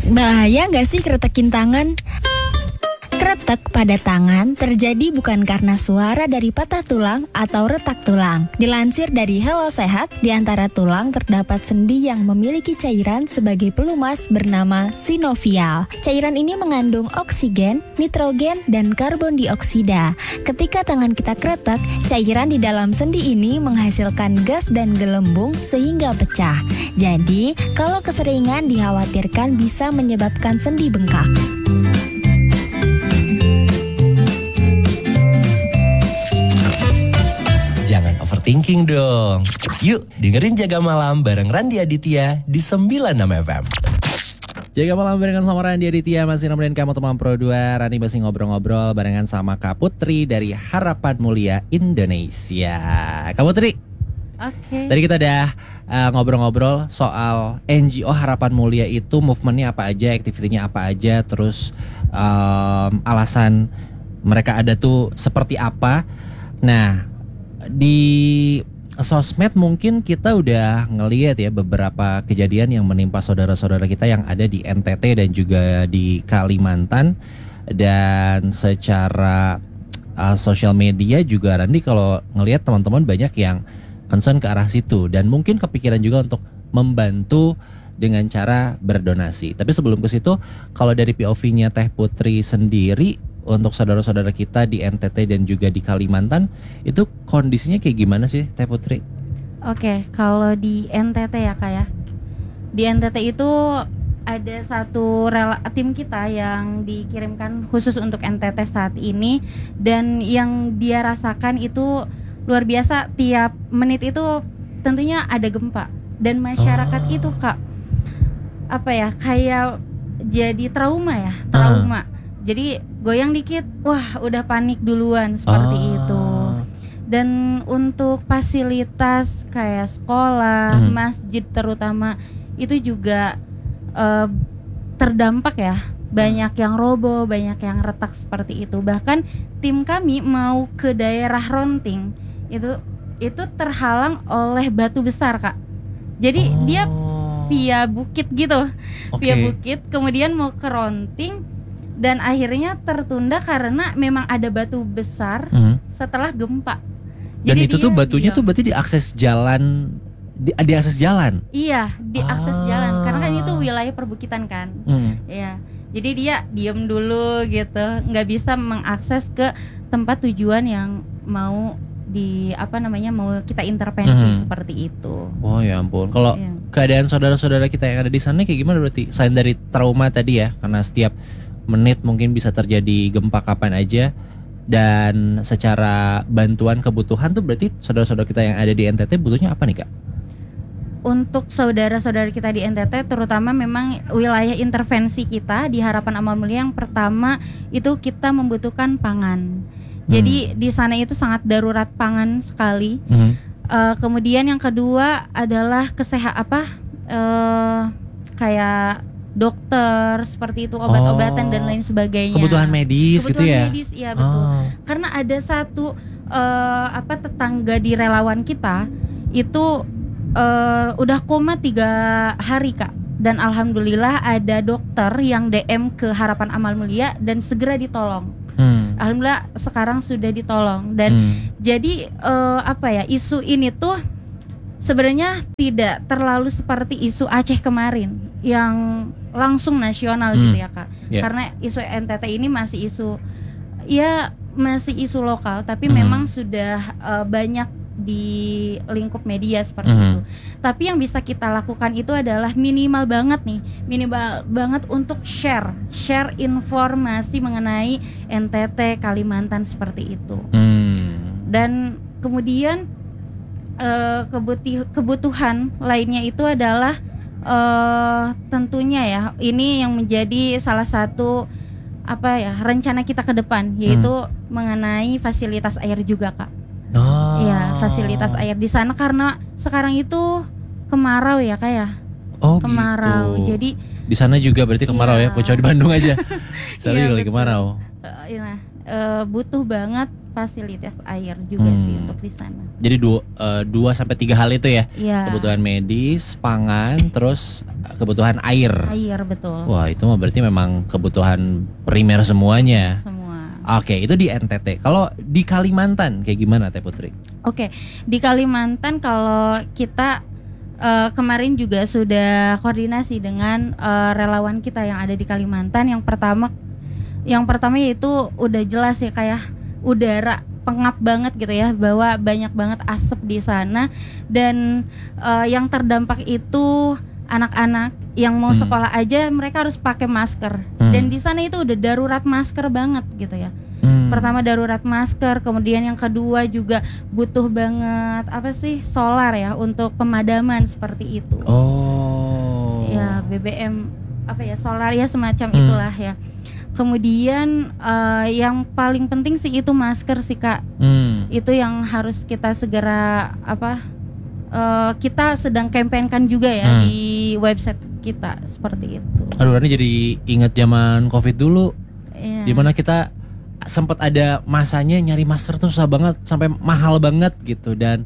Bahaya nggak sih keretakin tangan? Kretek pada tangan terjadi bukan karena suara dari patah tulang atau retak tulang. Dilansir dari Hello Sehat, di antara tulang terdapat sendi yang memiliki cairan sebagai pelumas bernama sinovial. Cairan ini mengandung oksigen, nitrogen, dan karbon dioksida. Ketika tangan kita kretek, cairan di dalam sendi ini menghasilkan gas dan gelembung sehingga pecah. Jadi, kalau keseringan dikhawatirkan bisa menyebabkan sendi bengkak. Jangan overthinking dong. Yuk dengerin Jaga Malam bareng Randi Aditya di 96 FM. Jaga Malam barengan sama Randi Aditya, masih nemenin kamu teman Pro 2. Randi masih ngobrol-ngobrol barengan sama Kak Putri dari Harapan Mulia Indonesia. Kak Putri, Oke. tadi kita udah ngobrol-ngobrol soal NGO Harapan Mulia itu movementnya apa aja, aktivitinya apa aja, terus alasan mereka ada tuh seperti apa. Nah, di sosmed mungkin kita udah ngelihat ya beberapa kejadian yang menimpa saudara-saudara kita yang ada di NTT dan juga di Kalimantan. Dan secara sosial media juga Randi kalau ngelihat teman-teman banyak yang concern ke arah situ dan mungkin kepikiran juga untuk membantu dengan cara berdonasi. Tapi sebelum ke situ, kalau dari POV-nya Teh Putri sendiri untuk saudara-saudara kita di NTT dan juga di Kalimantan, itu kondisinya kayak gimana sih Teh Putri? Oke, kalau di NTT ya Kak ya. Di NTT itu ada satu tim kita yang dikirimkan khusus untuk NTT saat ini. Dan yang dia rasakan itu luar biasa, tiap menit itu tentunya ada gempa. Dan masyarakat itu Kak, apa ya, kayak jadi trauma. Jadi goyang dikit, wah udah panik duluan seperti itu. Dan untuk fasilitas kayak sekolah, masjid terutama itu juga terdampak ya. Banyak yang roboh, banyak yang retak seperti itu. Bahkan tim kami mau ke daerah Ronting itu terhalang oleh batu besar Kak. Jadi dia via bukit gitu, via bukit kemudian mau ke Ronting. Dan akhirnya tertunda karena memang ada batu besar setelah gempa. Dan itu tuh batunya tuh berarti diakses jalan, diakses jalan. Iya, diakses jalan karena kan itu wilayah perbukitan kan. Ya, jadi dia diem dulu gitu, nggak bisa mengakses ke tempat tujuan yang mau mau kita intervensi seperti itu. Oh ya ampun. Kalau keadaan saudara-saudara kita yang ada di sana kayak gimana berarti? Selain dari trauma tadi ya, karena setiap menit mungkin bisa terjadi gempa kapan aja, dan secara bantuan kebutuhan tuh berarti saudara-saudara kita yang ada di NTT butuhnya apa nih Kak? Untuk saudara-saudara kita di NTT terutama memang wilayah intervensi kita di Harapan Amal Mulia yang pertama itu kita membutuhkan pangan. Jadi di sana itu sangat darurat pangan sekali. Kemudian yang kedua adalah kayak dokter seperti itu, obat-obatan dan lain sebagainya. Kebutuhan medis gitu ya? Kebutuhan medis, iya betul. Karena ada satu tetangga di relawan kita itu udah koma 3 hari Kak. Dan alhamdulillah ada dokter yang DM ke Harapan Amal Mulia dan segera ditolong. Alhamdulillah sekarang sudah ditolong. Dan jadi isu ini tuh sebenarnya tidak terlalu seperti isu Aceh kemarin yang langsung nasional gitu ya Kak. Karena isu NTT ini masih isu lokal, tapi memang sudah banyak di lingkup media seperti itu. Tapi yang bisa kita lakukan itu adalah minimal banget untuk share informasi mengenai NTT Kalimantan seperti itu. Dan kemudian kebutuhan lainnya itu adalah tentunya ya, ini yang menjadi salah satu rencana kita ke depan, yaitu mengenai fasilitas air juga Kak. Iya, fasilitas air di sana karena sekarang itu kemarau ya Kak ya. Kemarau. Gitu. Jadi di sana juga berarti kemarau ya, Pucau di Bandung aja. Sana juga lagi kemarau. Butuh banget fasilitas air juga sih untuk di sana. Jadi 2 sampai 3 hal itu ya. Iya. Kebutuhan medis, pangan, terus kebutuhan air. Air betul. Wah, itu mah berarti memang kebutuhan primer semuanya. Semua. Oke, itu di NTT. Kalau di Kalimantan kayak gimana Teh Putri? Oke, di Kalimantan kalau kita kemarin juga sudah koordinasi dengan relawan kita yang ada di Kalimantan. Yang pertama yaitu udah jelas ya kayak udara pengap banget gitu ya, bahwa banyak banget asap di sana, dan yang terdampak itu anak-anak yang mau sekolah aja mereka harus pakai masker. Dan di sana itu udah darurat masker banget gitu ya. Pertama darurat masker, kemudian yang kedua juga butuh banget solar ya untuk pemadaman seperti itu. Oh. Ya BBM solar ya semacam itulah ya. Kemudian yang paling penting sih itu masker sih Kak. Itu yang harus kita segera kita sedang campaignkan juga ya di website kita seperti itu. Aduh, ini jadi ingat zaman Covid dulu. Iya. Dimana kita sempat ada masanya nyari masker tuh susah banget sampai mahal banget gitu, dan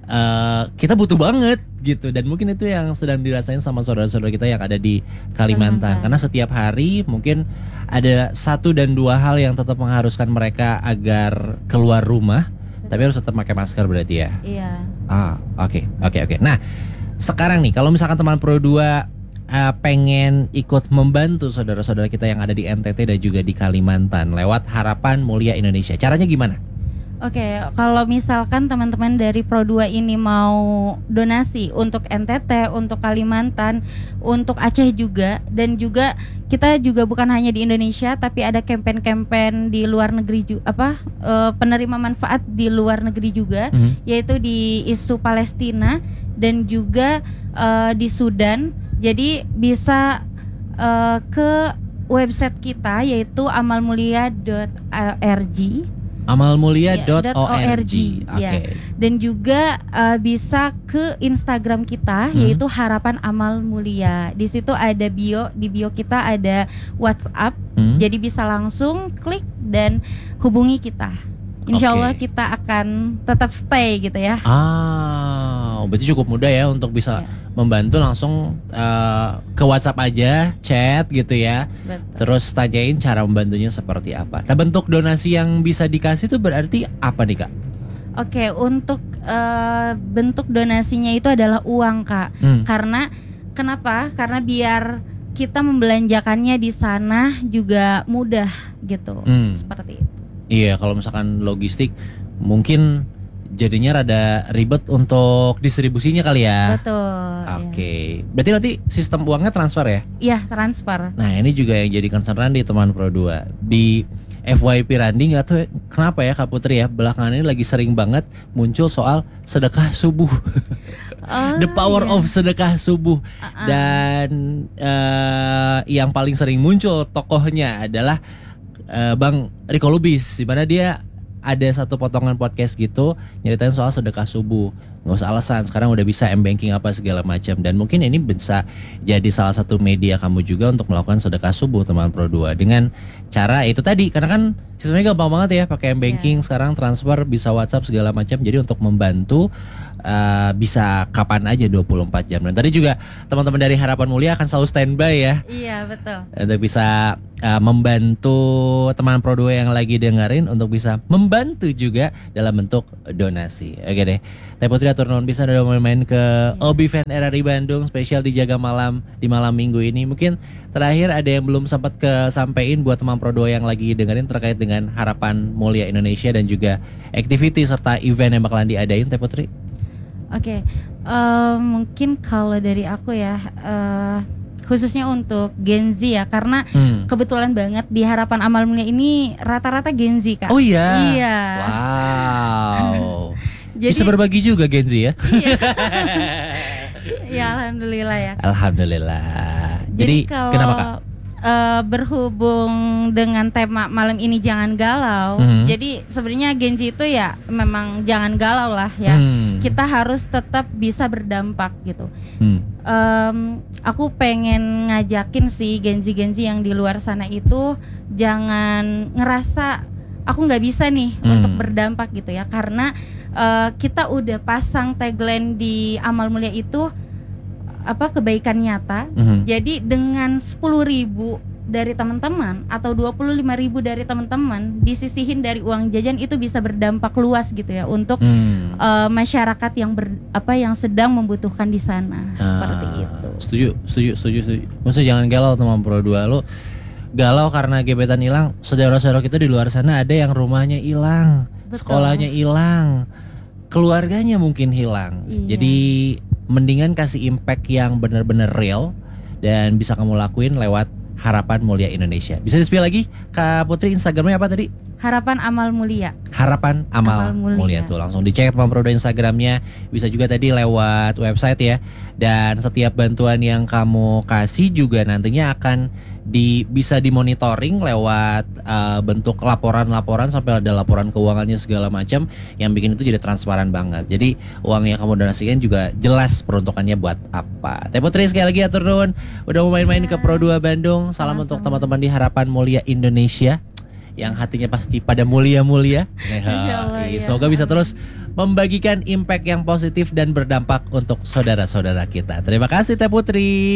kita butuh banget gitu, dan mungkin itu yang sedang dirasain sama saudara-saudara kita yang ada di Kalimantan. Karena setiap hari mungkin ada 1 dan 2 hal yang tetap mengharuskan mereka agar keluar rumah, tapi harus tetap pakai masker berarti ya. Iya. Oke. Nah, sekarang nih kalau misalkan teman Pro 2 pengen ikut membantu saudara-saudara kita yang ada di NTT dan juga di Kalimantan lewat Harapan Mulia Indonesia, caranya gimana? Oke, kalau misalkan teman-teman dari Pro 2 ini mau donasi untuk NTT, untuk Kalimantan, untuk Aceh juga, dan juga kita juga bukan hanya di Indonesia tapi ada campaign-campaign di luar negeri juga, penerima manfaat di luar negeri juga, yaitu di isu Palestina dan juga di Sudan. Jadi bisa ke website kita yaitu amalmulia.org. Amalmulia.org. Ya. Dan juga bisa ke Instagram kita yaitu Harapan Amal Mulia. Di situ ada di bio kita ada WhatsApp. Jadi bisa langsung klik dan hubungi kita. Insya Allah kita akan tetap stay gitu ya. Berarti cukup mudah ya untuk bisa membantu, langsung ke WhatsApp aja, chat gitu ya. Betul. Terus tanyain cara membantunya seperti apa. Nah, bentuk donasi yang bisa dikasih itu berarti apa nih Kak? Oke, untuk bentuk donasinya itu adalah uang Kak. Karena kenapa? Karena biar kita membelanjakannya di sana juga mudah gitu. Seperti itu. Iya, kalau misalkan logistik mungkin jadinya rada ribet untuk distribusinya kali ya. Betul. Oke. Berarti nanti sistem uangnya transfer ya? Iya, transfer. Nah, ini juga yang jadi concern Randi teman Pro 2. Di FYP Randi nggak tahu kenapa ya Kak Putri ya, belakangan ini lagi sering banget muncul soal sedekah subuh. The power of sedekah subuh. Dan yang paling sering muncul tokohnya adalah Bang Riko Lubis, di mana dia ada satu potongan podcast gitu nyeritain soal sedekah subuh. Nggak usah alasan, sekarang udah bisa M-banking apa segala macam. Dan mungkin ini bisa jadi salah satu media kamu juga untuk melakukan sedekah subuh teman Pro 2 dengan cara itu tadi, karena kan sistemnya gampang banget ya, pakai M-banking sekarang, transfer bisa WhatsApp segala macam. Jadi untuk membantu bisa kapan aja 24 jam. Dan tadi juga teman-teman dari Harapan Mulia akan selalu standby ya. Iya, betul. Untuk bisa membantu teman Pro 2 yang lagi dengerin untuk bisa membantu juga dalam bentuk donasi. Oke deh. Teh Putri atur nuhun bisa udah main ke Obi Fan RRI Bandung spesial di Jaga Malam di malam minggu ini. Mungkin terakhir ada yang belum sempat kesampein buat teman Pro 2 yang lagi dengerin terkait dengan Harapan Mulia Indonesia dan juga activity serta event yang bakalan diadain, Teh Putri. Oke, mungkin kalau dari aku ya, khususnya untuk Gen Z ya, karena kebetulan banget di Harapan Amal Mulia ini rata-rata Gen Z Kak. Oh iya? Iya. Wow. Jadi, bisa berbagi juga Gen Z ya? Iya. Ya alhamdulillah ya. Alhamdulillah. Jadi kalau kenapa Kak? Berhubung dengan tema malam ini jangan galau, jadi sebenarnya Gen Z itu ya memang jangan galau lah ya. Kita harus tetap bisa berdampak gitu. Aku pengen ngajakin sih Gen Z yang di luar sana itu jangan ngerasa aku nggak bisa nih untuk berdampak gitu ya, karena kita udah pasang tagline di Amal Mulia itu kebaikan nyata. Jadi dengan 10.000 dari teman-teman atau 25.000 dari teman-teman disisihin dari uang jajan, itu bisa berdampak luas gitu ya untuk masyarakat yang sedang membutuhkan di sana. Seperti itu. Setuju. Maksudnya jangan galau teman Pro 2. Lo galau karena gebetan hilang, saudara-saudara kita di luar sana ada yang rumahnya hilang, sekolahnya hilang, keluarganya mungkin hilang. Jadi mendingan kasih impact yang benar-benar real dan bisa kamu lakuin lewat Harapan Mulia Indonesia. Bisa di-spill lagi Kak Putri, Instagramnya apa tadi? Harapan Amal Mulia. Harapan Amal Mulia tuh langsung dicek teman Pro 2 Instagramnya. Bisa juga tadi lewat website ya. Dan setiap bantuan yang kamu kasih juga nantinya akan bisa dimonitoring lewat bentuk laporan-laporan, sampai ada laporan keuangannya segala macam, yang bikin itu jadi transparan banget. Jadi uang yang kamu donasikan juga jelas peruntukannya buat apa. Teh Putri sekali lagi atur nuhun udah mau main-main ke Pro 2 Bandung. Salam untuk teman-teman di Harapan Mulia Indonesia yang hatinya pasti pada mulia-mulia. Semoga bisa terus membagikan impact yang positif dan berdampak untuk saudara-saudara kita. Terima kasih Teh Putri.